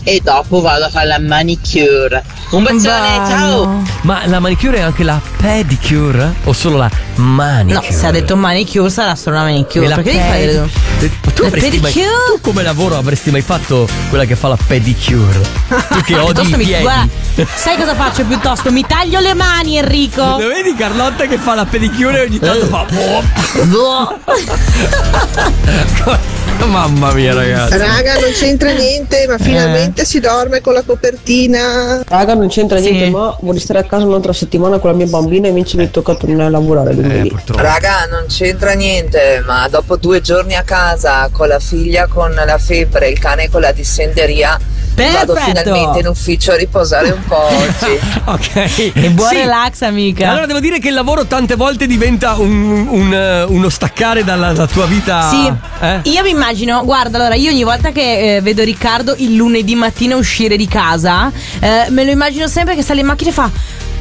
e dopo vado a fare la manicure. Un bacione, ciao! Ma la manicure è anche la pedicure? O solo la manicure? No, se ha detto manicure sarà solo la manicure. Perché devi fare tu come lavoro avresti mai fatto quella che fa la pedicure? Tu che odi i piedi. Sai cosa faccio piuttosto? Mi taglio le mani, Enrico. Lo vedi Carlotta che fa la pedicure e ogni tanto fa Mamma mia, ragazzi. Raga, non c'entra niente, ma finalmente si dorme con la copertina. Raga, non c'entra niente, ma vorrei stare a casa un'altra settimana con la mia bambina e invece mi tocca tornare a lavorare lunedì. Raga, non c'entra niente, ma dopo 2 giorni a casa con la figlia con la febbre, il cane con la dissenteria, vado finalmente in ufficio a riposare un po' oggi. Ok. E buon relax, amica. Allora devo dire che il lavoro tante volte diventa uno staccare dalla tua vita. Sì. Io mi immagino, guarda, allora io ogni volta che vedo Riccardo il lunedì mattina uscire di casa, me lo immagino sempre che sta in macchina e fa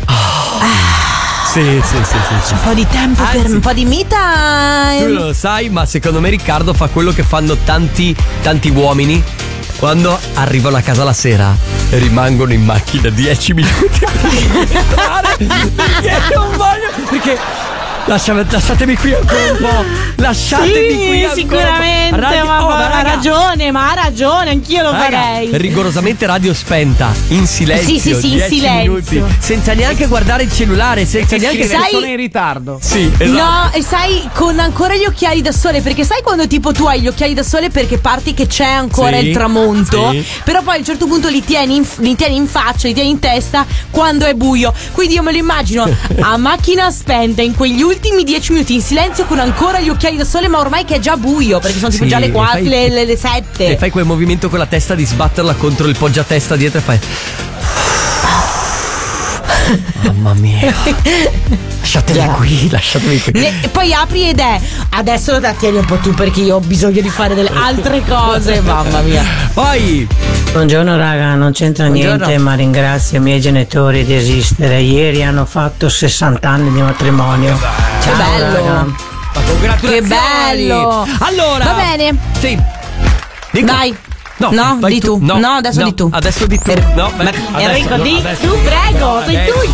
Sì. un po' di tempo per un po' di me time. Tu lo sai, ma secondo me Riccardo fa quello che fanno tanti uomini quando arrivano a casa la sera e rimangono in macchina 10 minuti perché non voglio, perché lasciatemi qui ancora un po'. Lasciatemi qui ancora. Sicuramente, ha ragione, anch'io lo farei. Rigorosamente radio spenta, in silenzio. Sì, in silenzio. Minuti, senza neanche guardare il cellulare, senza neanche sono in ritardo. Sì, esatto. No, e sai, con ancora gli occhiali da sole, perché sai quando tipo tu hai gli occhiali da sole perché parti che c'è ancora il tramonto, però poi a un certo punto li tieni in faccia, li tieni in testa quando è buio. Quindi io me lo immagino a macchina spenta in quegli ultimi 10 minuti in silenzio con ancora gli occhiali da sole, ma ormai che è già buio perché sono tipo già le 4, le 7. E fai quel movimento con la testa di sbatterla contro il poggiatesta dietro e fai mamma mia. Lasciatemi qui. E poi apri ed è adesso la tieni un po' tu perché io ho bisogno di fare delle altre cose. Mamma mia. Poi buongiorno raga, non c'entra niente, ma ringrazio i miei genitori di esistere. Ieri hanno fatto 60 anni di matrimonio. Che bello, raga. Ma congratulazioni. Che bello. Allora va bene. Sì. Dai. No, di tu. No, adesso di tu. Adesso di tu. No, Enrico, di tu, prego, sei tu.